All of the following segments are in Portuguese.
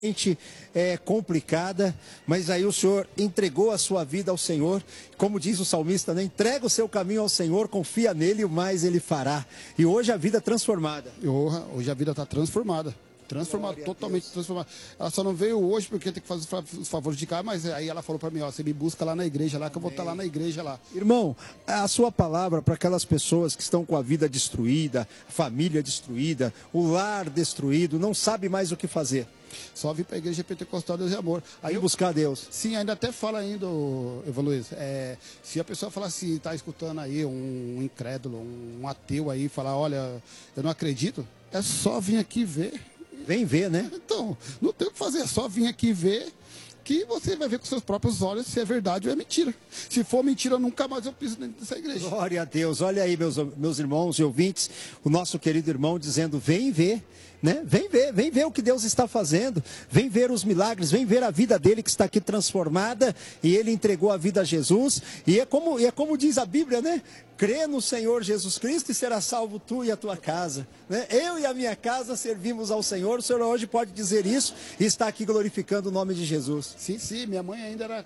É complicada, mas aí o Senhor entregou a sua vida ao Senhor, como diz o salmista, né? Entrega o seu caminho ao Senhor, confia nele e o mais ele fará. E hoje a vida é transformada. Hoje a vida está transformada. Transformada, totalmente transformada. Ela só não veio hoje porque tem que fazer os favores de cá, mas aí ela falou para mim, ó, você me busca lá na igreja, lá que eu vou estar lá na igreja lá. Irmão, a sua palavra para aquelas pessoas que estão com a vida destruída, família destruída, o lar destruído, não sabe mais o que fazer. Só vim para a igreja pentecostal Deus e Amor. Aí buscar Deus. Sim, ainda até fala ainda, Evaluiz, se a pessoa falar assim, está escutando aí um incrédulo, um ateu aí, falar, olha, eu não acredito, é só vir aqui ver. Vem ver, né? Então, não tem o que fazer, é só vir aqui ver, que você vai ver com seus próprios olhos se é verdade ou é mentira. Se for mentira, nunca mais eu piso dentro dessa igreja. Glória a Deus. Olha aí, meus irmãos e ouvintes, o nosso querido irmão dizendo, vem ver. Né? Vem ver o que Deus está fazendo, vem ver os milagres, vem ver a vida dele que está aqui transformada e ele entregou a vida a Jesus. E é como diz a Bíblia, né? Crê no Senhor Jesus Cristo e será salvo tu e a tua casa. Né? Eu e a minha casa servimos ao Senhor. O Senhor hoje pode dizer isso e está aqui glorificando o nome de Jesus. Sim, minha mãe ainda era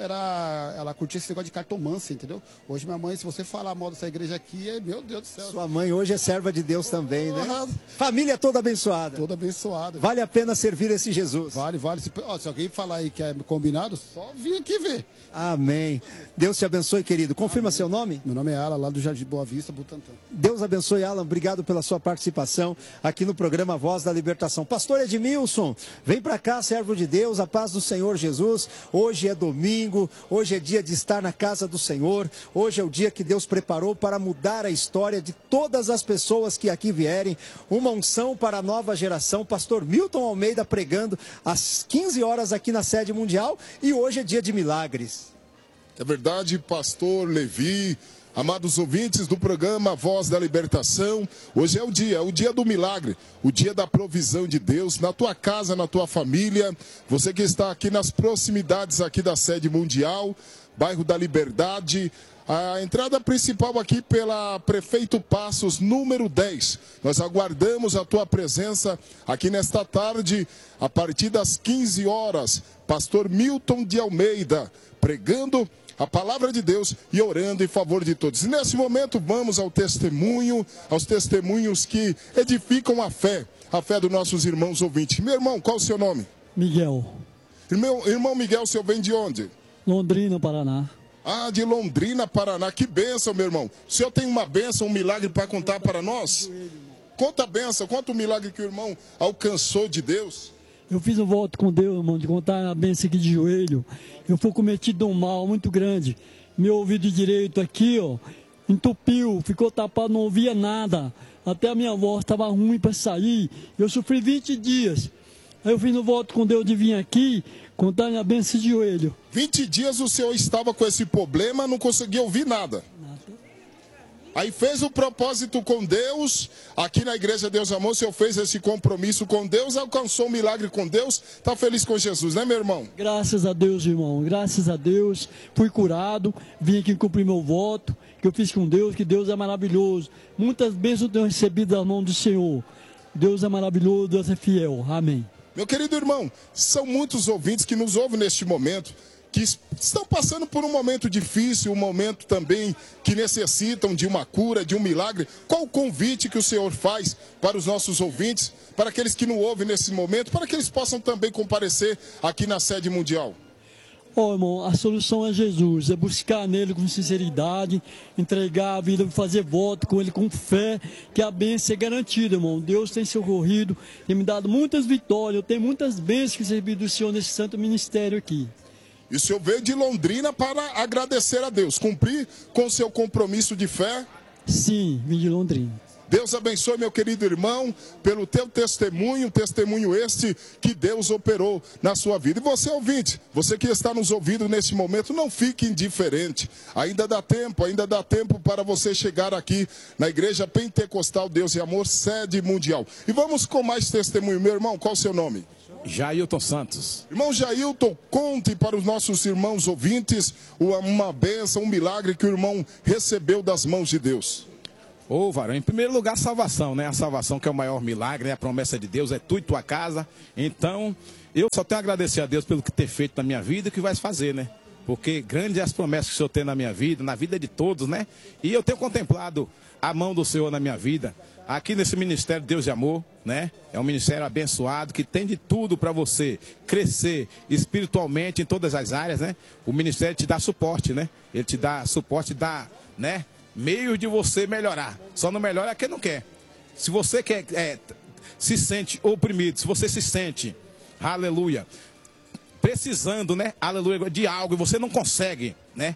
ela curtia esse negócio de cartomância, entendeu? Hoje minha mãe, se você falar mal dessa igreja aqui, meu Deus do céu. Sua mãe hoje é serva de Deus também, né? Família toda abençoada. Toda abençoada. Vale a pena servir esse Jesus. Vale. Se alguém falar aí que é combinado, só vim aqui ver. Amém. Deus te abençoe, querido. Confirma Amém. Seu nome? Meu nome é Alan, lá do Jardim Boa Vista, Butantã. Deus abençoe, Alan. Obrigado pela sua participação aqui no programa Voz da Libertação. Pastor Edmilson, vem para cá, servo de Deus, a paz do Senhor Jesus. Hoje é domingo, hoje é dia de estar na casa do Senhor. Hoje é o dia que Deus preparou para mudar a história de todas as pessoas que aqui vierem. Uma unção para a nova geração. Pastor Milton Almeida pregando às 15 horas aqui na sede mundial. E hoje é dia de milagres. É verdade, pastor Levi, amados ouvintes do programa Voz da Libertação, hoje é o dia do milagre, o dia da provisão de Deus, na tua casa, na tua família, você que está aqui nas proximidades aqui da sede mundial, bairro da Liberdade, a entrada principal aqui pela Prefeito Passos, número 10. Nós aguardamos a tua presença aqui nesta tarde, a partir das 15 horas, pastor Milton de Almeida, pregando a palavra de Deus e orando em favor de todos. E nesse momento vamos ao testemunho, aos testemunhos que edificam a fé dos nossos irmãos ouvintes. Meu irmão, qual o seu nome? Miguel. Irmão Miguel, o senhor vem de onde? Londrina, Paraná. Ah, de Londrina, Paraná. Que bênção, meu irmão. O senhor tem uma bênção, um milagre para contar para nós? Conta a bênção, conta o milagre que o irmão alcançou de Deus. Eu fiz um voto com Deus, irmão, de contar a bênção aqui de joelho. Eu fui cometido um mal muito grande. Meu ouvido direito aqui, ó, entupiu, ficou tapado, não ouvia nada. Até a minha voz estava ruim para sair. Eu sofri 20 dias. Aí eu fiz um voto com Deus de vir aqui contar a bênção de joelho. 20 dias o senhor estava com esse problema, não conseguia ouvir nada. Aí fez o propósito com Deus, aqui na Igreja Deus Amor, o senhor fez esse compromisso com Deus, alcançou um milagre com Deus, está feliz com Jesus, né, meu irmão? Graças a Deus, irmão, graças a Deus, fui curado, vim aqui cumprir meu voto, que eu fiz com Deus, que Deus é maravilhoso. Muitas bênçãos eu tenho recebido da mão do Senhor. Deus é maravilhoso, Deus é fiel, amém. Meu querido irmão, são muitos ouvintes que nos ouvem neste momento, que estão passando por um momento difícil, um momento também que necessitam de uma cura, de um milagre. Qual o convite que o Senhor faz para os nossos ouvintes, para aqueles que não ouvem nesse momento, para que eles possam também comparecer aqui na sede mundial? Irmão, a solução é Jesus, é buscar nele com sinceridade, entregar a vida, fazer voto com ele com fé, que a bênção é garantida, irmão. Deus tem socorrido, tem me dado muitas vitórias, eu tenho muitas bênçãos que recebi do Senhor nesse santo ministério aqui. E o senhor veio de Londrina para agradecer a Deus, cumprir com o seu compromisso de fé? Sim, vim de Londrina. Deus abençoe, meu querido irmão, pelo teu testemunho este que Deus operou na sua vida. E você, ouvinte, você que está nos ouvindo nesse momento, não fique indiferente. Ainda dá tempo para você chegar aqui na Igreja Pentecostal Deus e Amor, sede mundial. E vamos com mais testemunho. Meu irmão, qual o seu nome? Jailton Santos. Irmão Jailton, conte para os nossos irmãos ouvintes uma bênção, um milagre que o irmão recebeu das mãos de Deus. Ô, varão, em primeiro lugar, salvação, né? A salvação que é o maior milagre, né? A promessa de Deus é tu e tua casa. Então, eu só tenho a agradecer a Deus pelo que ter feito na minha vida e o que vai fazer, né? Porque grandes são as promessas que o Senhor tem na minha vida, na vida de todos, né? E eu tenho contemplado a mão do Senhor na minha vida. Aqui nesse Ministério Deus de Amor, né? É um ministério abençoado que tem de tudo para você crescer espiritualmente em todas as áreas, né? O ministério te dá suporte, né? Ele te dá suporte, dá, né? Meios de você melhorar. Só não melhora quem não quer. Se você quer, se sente oprimido, se você se sente, aleluia, precisando, né? Aleluia, de algo e você não consegue, né?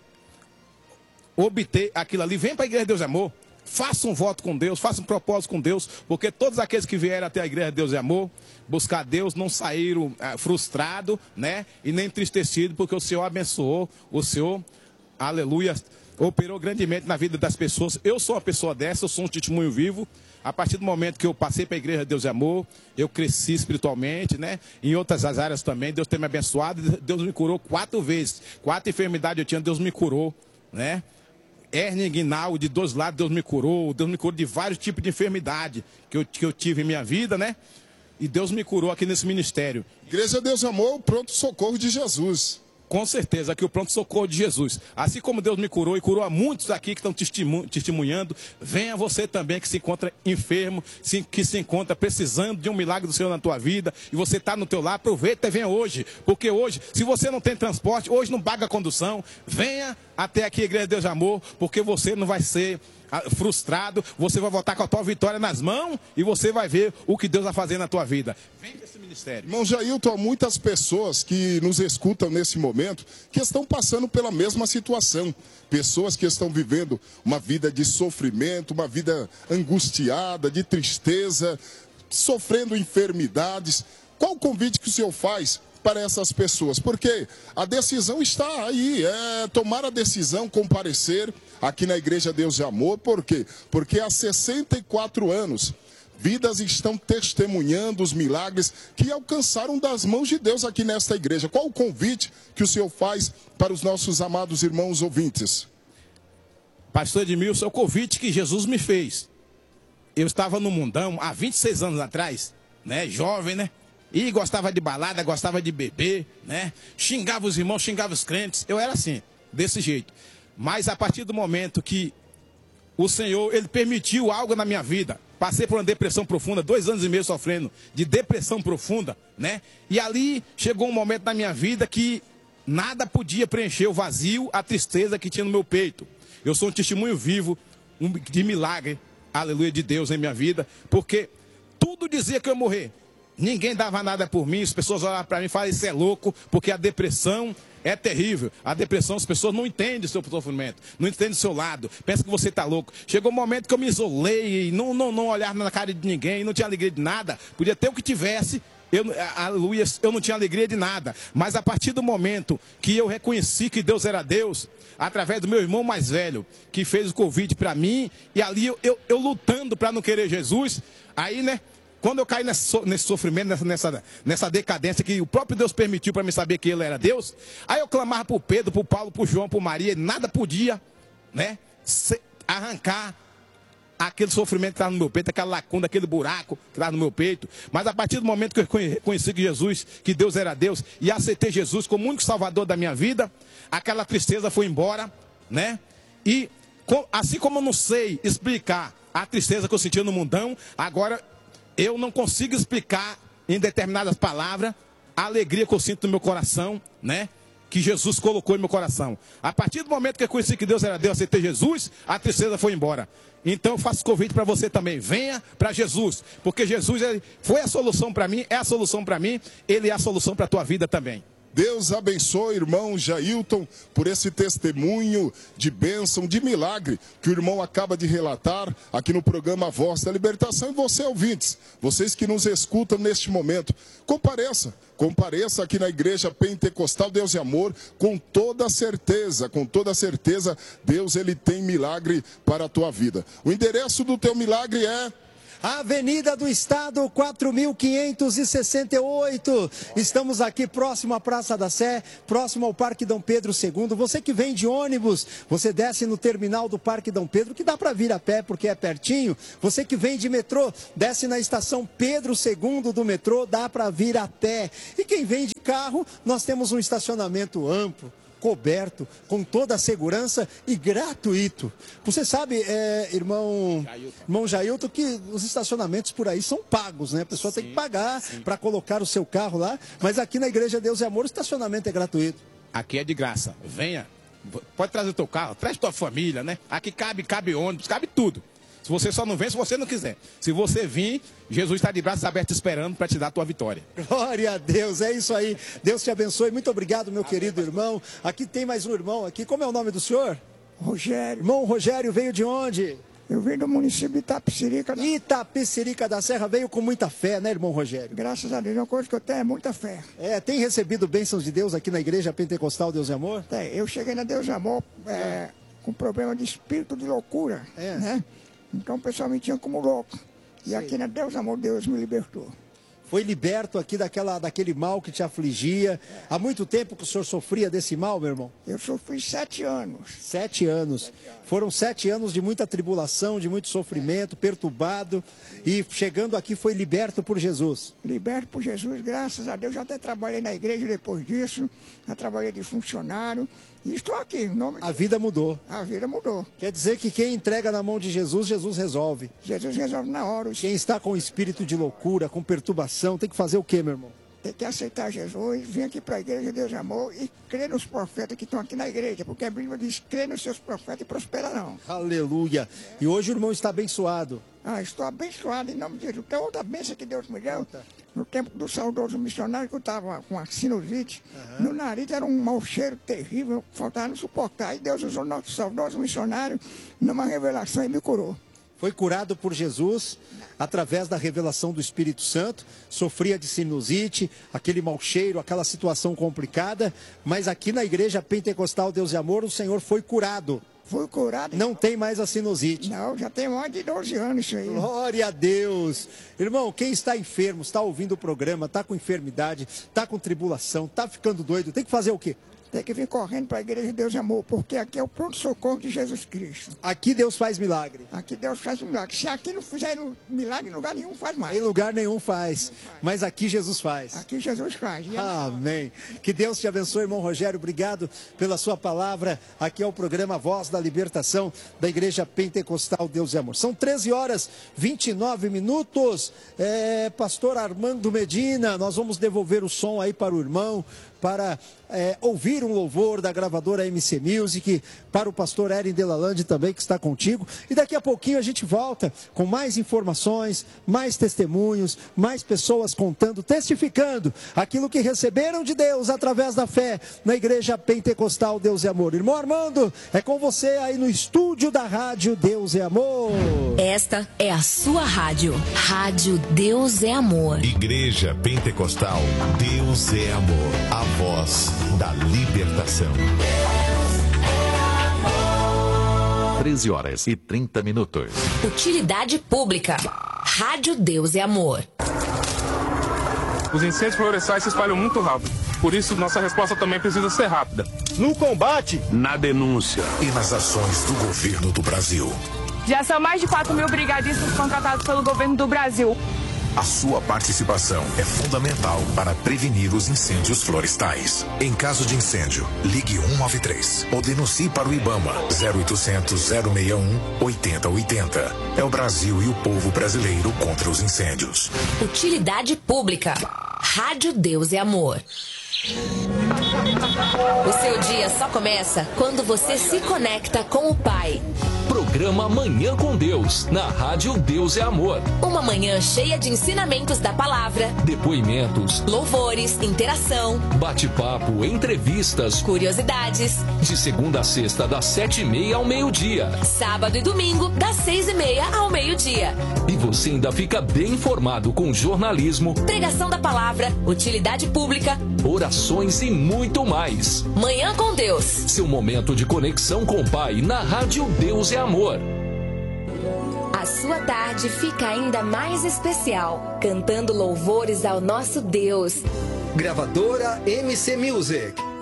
Obter aquilo ali, vem para a Igreja de Deus de Amor. Faça um voto com Deus, faça um propósito com Deus, porque todos aqueles que vieram até a Igreja de Deus e Amor, buscar Deus, não saíram frustrados, né? E nem entristecidos, porque o Senhor abençoou, o Senhor, aleluia, operou grandemente na vida das pessoas. Eu sou uma pessoa dessa, eu sou um testemunho vivo. A partir do momento que eu passei para a Igreja de Deus e Amor, eu cresci espiritualmente, né? Em outras áreas também, Deus tem me abençoado, Deus me curou 4 vezes. 4 enfermidades eu tinha, Deus me curou, né? Hérnia inguinal de 2 lados, Deus me curou de vários tipos de enfermidade que eu tive em minha vida, né? E Deus me curou aqui nesse ministério. Igreja Deus e Amor, o pronto-socorro de Jesus. Com certeza, aqui o pronto-socorro de Jesus. Assim como Deus me curou e curou a muitos aqui que estão testemunhando, venha você também que se encontra enfermo, que se encontra precisando de um milagre do Senhor na tua vida, e você está no teu lar, aproveita e venha hoje. Porque hoje, se você não tem transporte, hoje não paga condução, venha até aqui a Igreja de Deus de Amor, porque você não vai ser frustrado, você vai voltar com a tua vitória nas mãos e você vai ver o que Deus vai fazer na tua vida. Vem para esse ministério. Irmão Jailton, há muitas pessoas que nos escutam nesse momento que estão passando pela mesma situação. Pessoas que estão vivendo uma vida de sofrimento, uma vida angustiada, de tristeza, sofrendo enfermidades. Qual o convite que o senhor faz para essas pessoas? Porque a decisão está aí, tomar a decisão, comparecer aqui na Igreja Deus de Amor. Por quê? Porque há 64 anos, vidas estão testemunhando os milagres que alcançaram das mãos de Deus aqui nesta igreja. Qual o convite que o senhor faz para os nossos amados irmãos ouvintes? Pastor Edmilson, é o convite que Jesus me fez. Eu estava no mundão há 26 anos atrás, né? Jovem, né? E gostava de balada, gostava de beber, né? Xingava os irmãos, xingava os crentes. Eu era assim, desse jeito. Mas a partir do momento que o Senhor, Ele permitiu algo na minha vida, passei por uma depressão profunda, 2 anos e meio sofrendo de depressão profunda, né? E ali chegou um momento na minha vida que nada podia preencher o vazio, a tristeza que tinha no meu peito. Eu sou um testemunho vivo de milagre, aleluia, de Deus em minha vida, porque tudo dizia que eu ia morrer. Ninguém dava nada por mim, as pessoas olhavam para mim e falavam, isso é louco, porque a depressão é terrível. A depressão, as pessoas não entendem o seu sofrimento, não entendem o seu lado, pensam que você está louco. Chegou um momento que eu me isolei, e não olhava na cara de ninguém, não tinha alegria de nada, podia ter o que tivesse, aleluia, eu não tinha alegria de nada. Mas a partir do momento que eu reconheci que Deus era Deus, através do meu irmão mais velho, que fez o convite para mim, e ali eu lutando para não querer Jesus, aí, né? Quando eu caí nesse sofrimento, nessa decadência que o próprio Deus permitiu para mim saber que Ele era Deus, aí eu clamava para o Pedro, para o Paulo, para o João, para Maria, e nada podia, né, arrancar aquele sofrimento que estava no meu peito, aquela lacuna, aquele buraco que estava no meu peito. Mas a partir do momento que eu reconheci que Jesus, que Deus era Deus, e aceitei Jesus como o único salvador da minha vida, aquela tristeza foi embora, né? E assim como eu não sei explicar a tristeza que eu sentia no mundão, agora eu não consigo explicar em determinadas palavras a alegria que eu sinto no meu coração, né? Que Jesus colocou em meu coração. A partir do momento que eu conheci que Deus era Deus, aceitei Jesus, a tristeza foi embora. Então eu faço convite para você também. Venha para Jesus, porque Jesus foi a solução para mim, é a solução para mim, Ele é a solução para a tua vida também. Deus abençoe, irmão Jailton, por esse testemunho de bênção, de milagre, que o irmão acaba de relatar aqui no programa Voz da Libertação. E você, ouvintes, vocês que nos escutam neste momento, compareça aqui na Igreja Pentecostal Deus e Amor, com toda certeza, Deus, Ele tem milagre para a tua vida. O endereço do teu milagre é Avenida do Estado, 4.568. Estamos aqui próximo à Praça da Sé, próximo ao Parque Dom Pedro II. Você que vem de ônibus, você desce no terminal do Parque Dom Pedro, que dá para vir a pé porque é pertinho. Você que vem de metrô, desce na estação Pedro II do metrô, dá para vir a pé. E quem vem de carro, nós temos um estacionamento amplo, coberto, com toda a segurança e gratuito. Você sabe, irmão Jailton, que os estacionamentos por aí são pagos, né? A pessoa tem que pagar para colocar o seu carro lá, mas aqui na Igreja Deus e Amor o estacionamento é gratuito. Aqui é de graça. Venha, pode trazer o teu carro, traz tua família, né? Aqui cabe ônibus, cabe tudo. Se você só não vem, se você não quiser. Se você vir, Jesus está de braços abertos esperando para te dar a tua vitória. Glória a Deus, é isso aí. Deus te abençoe. Muito obrigado, meu querido irmão. Aqui tem mais um irmão aqui. Como é o nome do senhor? Rogério. Irmão Rogério, veio de onde? Eu vim do município de Itapecerica. Itapecerica da Serra, veio com muita fé, né, irmão Rogério? Graças a Deus, uma coisa que eu tenho é muita fé. Tem recebido bênçãos de Deus aqui na Igreja Pentecostal Deus e Amor? Eu cheguei na Deus e Amor com problema de espírito de loucura, né? Então o pessoal me tinha como louco. E aqui na Deus Amor, Deus me libertou. Foi liberto aqui daquele mal que te afligia. Há muito tempo que o senhor sofria desse mal, meu irmão? Eu sofri 7 anos. 7 anos. Foram 7 anos de muita tribulação, de muito sofrimento, perturbado. E chegando aqui foi liberto por Jesus. Liberto por Jesus, graças a Deus. Já até trabalhei na igreja depois disso. Já trabalhei de funcionário. E estou aqui. A vida mudou. A vida mudou. Quer dizer que quem entrega na mão de Jesus, Jesus resolve. Jesus resolve na hora. Quem está com espírito de loucura, com perturbação, tem que fazer o quê, meu irmão? Tem que aceitar Jesus, vir aqui para a igreja Deus e Amor e crer nos profetas que estão aqui na igreja, porque a Bíblia diz, crê nos seus profetas e prosperarão. Aleluia. E hoje o irmão está abençoado. Estou abençoado em nome de Jesus. Tem outra bênção que Deus me deu. No tempo do saudoso missionário, que eu estava com a sinusite, no nariz era um mau cheiro terrível, faltava não suportar. E Deus usou o nosso saudoso missionário numa revelação e me curou. Foi curado por Jesus através da revelação do Espírito Santo, sofria de sinusite, aquele mau cheiro, aquela situação complicada, mas aqui na Igreja Pentecostal Deus e Amor, o Senhor foi curado. Foi curado. Não tem mais a sinusite. Não, já tem mais de 12 anos isso aí. Glória a Deus. Irmão, quem está enfermo, está ouvindo o programa, está com enfermidade, está com tribulação, está ficando doido, tem que fazer o quê? Tem que vir correndo para a Igreja de Deus e Amor, porque aqui é o pronto-socorro de Jesus Cristo. Aqui Deus faz milagre. Aqui Deus faz milagre. Se aqui não fizer milagre, em lugar nenhum faz mais. Em lugar nenhum faz. Mas aqui Jesus faz. Aqui Jesus faz. Amém. Que Deus te abençoe, irmão Rogério. Obrigado pela sua palavra. Aqui é o programa Voz da Libertação da Igreja Pentecostal Deus e Amor. São 13h29. Pastor Armando Medina, nós vamos devolver o som aí para o irmão, para ouvir um louvor da gravadora MC Music, para o pastor Erin Delalande também, que está contigo. E daqui a pouquinho a gente volta com mais informações, mais testemunhos, mais pessoas contando, testificando aquilo que receberam de Deus através da fé na Igreja Pentecostal Deus e Amor. Irmão Armando, é com você aí no estúdio da Rádio Deus e Amor. Esta é a sua rádio, Rádio Deus é Amor. Igreja Pentecostal Deus é Amor, a voz da libertação. 13h30. Utilidade pública. Rádio Deus é Amor. Os incêndios florestais se espalham muito rápido. Por isso, nossa resposta também precisa ser rápida. No combate, na denúncia e nas ações do governo do Brasil. Já são mais de 4.000 brigadistas contratados pelo governo do Brasil. A sua participação é fundamental para prevenir os incêndios florestais. Em caso de incêndio, ligue 193 ou denuncie para o IBAMA 0800 061 8080. É o Brasil e o povo brasileiro contra os incêndios. Utilidade pública. Rádio Deus é Amor. O seu dia só começa quando você se conecta com o Pai. Programa Manhã com Deus, na Rádio Deus é Amor. Uma manhã cheia de ensinamentos da palavra, depoimentos, louvores, interação, bate-papo, entrevistas, curiosidades. De segunda a sexta, das 7h30 ao meio-dia. Sábado e domingo, das 6h30 ao meio-dia. E você ainda fica bem informado com jornalismo, pregação da palavra, utilidade pública, orações e muito mais. Manhã com Deus. Seu momento de conexão com o Pai na Rádio Deus é Amor. A sua tarde fica ainda mais especial, cantando louvores ao nosso Deus. Gravadora MC Music.